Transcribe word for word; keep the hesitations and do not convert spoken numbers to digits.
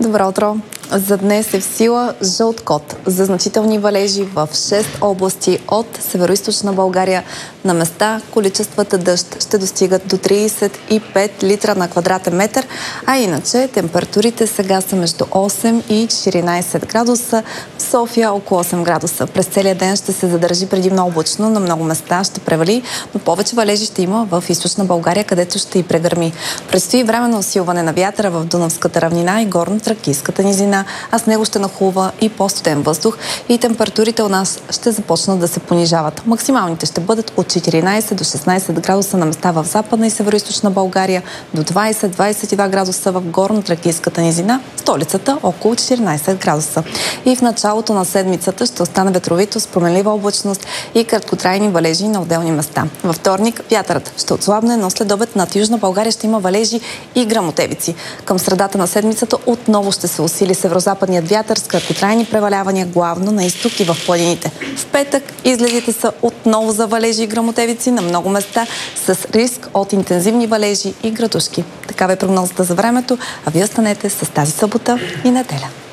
Добро утро! За днес е в сила жълт код за значителни валежи в шест области от североизточна България. На места количествата дъжд ще достигат до тридесет и пет литра на квадратен метър, а иначе температурите сега са между осем и четиринадесет градуса, в София около осем градуса. През целия ден ще се задържи предимно облачно, на много места ще превали, но повече валежи ще има в източна България, където ще и прегърми. Предстои временно усилване на вятъра в Дунавската равнина и горно-тракийската низина, а с него ще нахлува и по-студен въздух и температурите у нас ще започнат да се понижават. Максималните ще бъдат от четиринадесет до шестнадесет градуса на места в западна и североизточна България, до двадесет до двадесет и два градуса в горно-тракийската низина, столицата около четиринадесет градуса. И в началото на седмицата ще остане ветровито с променлива облачност и краткотрайни валежи на отделни места. Във вторник вятърът ще отслабне, но след обед над Южна България ще има валежи и гръмотевици. Към средата на седмицата отново ще се усили северозападният вятър с краткотрайни превалявания главно на изток и в планините. В петък изгледите са отново за валежи и гръмотевици на много места с риск от интензивни валежи и градушки. Такава е прогнозата за времето, а вие останете с тази събота и неделя.